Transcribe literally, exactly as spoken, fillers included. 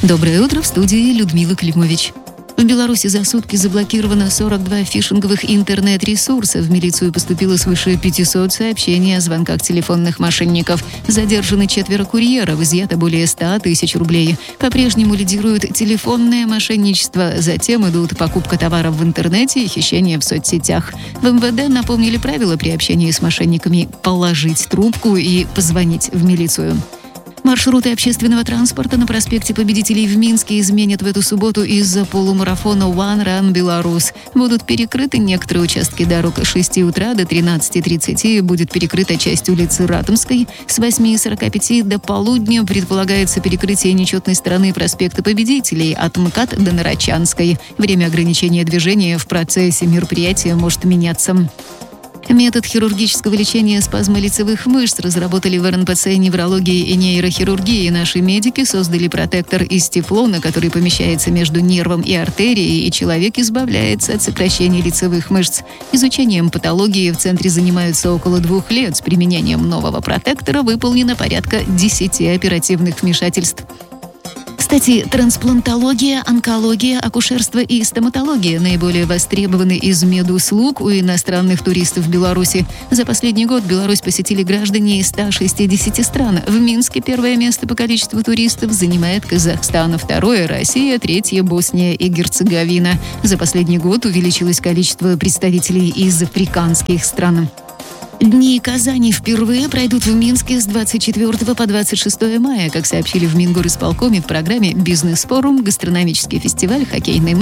Доброе утро, в студии Людмила Климович. В Беларуси за сутки заблокировано сорок два фишинговых интернет-ресурса. В милицию поступило свыше пятисот сообщений о звонках телефонных мошенников. Задержаны четверо курьеров, изъято более ста тысяч рублей. По-прежнему лидирует телефонное мошенничество. Затем идут покупка товаров в интернете и хищение в соцсетях. В эм вэ дэ напомнили правила при общении с мошенниками: положить трубку и позвонить в милицию. Маршруты общественного транспорта на проспекте Победителей в Минске изменят в эту субботу из-за полумарафона One Run Belarus. Будут перекрыты некоторые участки дорог. С шести утра до тринадцати тридцати будет перекрыта часть улицы Ратомской. С восьми сорока пяти до полудня предполагается перекрытие нечетной стороны проспекта Победителей от МКАД до Нарочанской. Время ограничения движения в процессе мероприятия может меняться. Метод хирургического лечения спазма лицевых мышц разработали в эр эн пэ цэ неврологии и нейрохирургии. Наши медики создали протектор из тефлона, который помещается между нервом и артерией, и человек избавляется от сокращения лицевых мышц. Изучением патологии в центре занимаются около двух лет. С применением нового протектора выполнено порядка десяти оперативных вмешательств. Кстати, трансплантология, онкология, акушерство и стоматология – наиболее востребованы из медуслуг у иностранных туристов в Беларуси. За последний год Беларусь посетили граждане из ста шестидесяти стран. В Минске первое место по количеству туристов занимает Казахстан, второе – Россия, третье – Босния и Герцеговина. За последний год увеличилось количество представителей из африканских стран. Дни Казани впервые пройдут в Минске с двадцать четвёртого по двадцать шестое мая. Как сообщили в Мингорисполкоме, в программе «Бизнес-форум», гастрономический фестиваль, хоккейный матч,